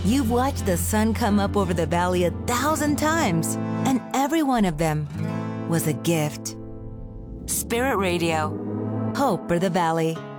You've watched the sun come up over the valley 1,000 times, and every one of them was a gift. Spirit Radio. Hope for the Valley.